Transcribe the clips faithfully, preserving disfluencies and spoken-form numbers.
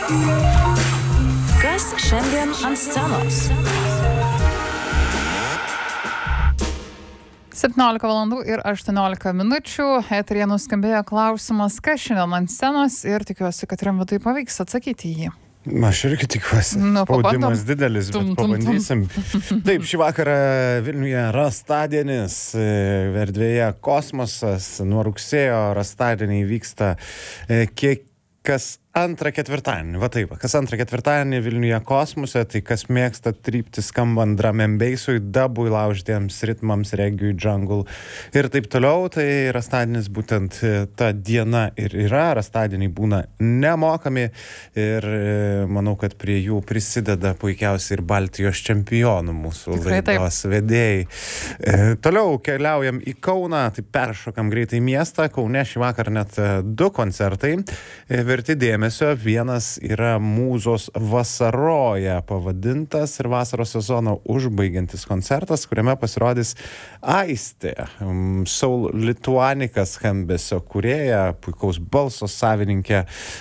Kas šiandien ant scenos? septyniolika valandų ir aštuoniolika minučių. Eteryje nuskambėjo klausimas, kas šiandien ant scenos, ir tikiuosi, kad Rimvydui pavyks atsakyti į jį. Aš irgi tikiuosi. Nu, Spaudimas pabandom. didelis, bet Tum, tum, tum. pabandysim. Taip, šį vakarą Vilniuje Rastadienis, erdvėje Kosmosas. Nuo rugsėjo Rastadieniai vyksta kiek kas antrą ketvirtadienį. Va taip, kas antrą ketvirtadienį Vilniuje Kosmose, tai kas mėgsta trypti skambant drum and bassui, dubui, laužtiems ritmams, regiui, jungle ir taip toliau, tai Rastadienis būtent ta diena ir yra. Rastadieniai būna nemokami ir manau, kad prie jų prisideda puikiausiai ir Baltijos čempionų mūsų Tikrai laidos vedėjai. E, toliau keliaujam į Kauną, tai peršokam greitai miestą. Kaune šį vakar net du koncertai e, verti dėmesio. Vienas yra Mūzos vasaroja pavadintas ir vasaros sezono užbaigiantis koncertas, kuriame pasirodys Aistė, Soul Lituanikas skambesio kūrėja, puikaus balso savininkė,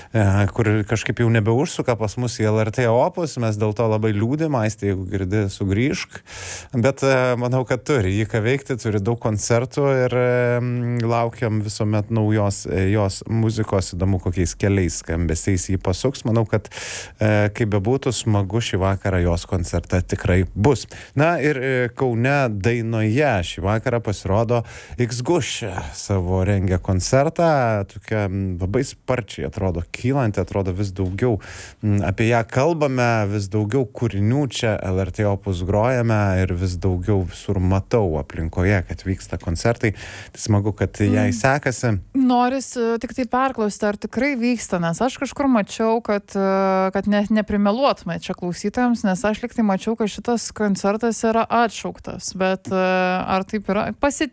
kur kažkaip jau nebeužsuka pas mus į L R T Opus, mes dėl to labai liūdim. Aistė, jeigu girdi, sugrįžk, bet manau, kad turi jį ką veikti, turi daug koncertų ir laukiam visuomet naujos jos muzikos, įdomu kokiais keliais skambesiais jį pasuks. Manau, kad e, kaip bebūtų smagu šį vakarą jos koncertą tikrai bus. Na ir e, Kaune Dainoje šį vakarą pasirodo X-Gush savo rengia koncertą, tokia labai sparčiai atrodo kylanti, atrodo vis daugiau m, apie ją kalbame, vis daugiau kūrinių čia L R T Opus grojame ir vis daugiau visur matau aplinkoje, kad vyksta koncertai. Tai smagu, kad jai sekasi. Noris tik tai perklausti, ar tikrai vyksta, nes aš kažkur mačiau, kad, kad ne, neprimeluotume čia klausytojams, nes aš liktai mačiau, kad šitas koncertas yra atšauktas, bet ar taip yra? Pasi,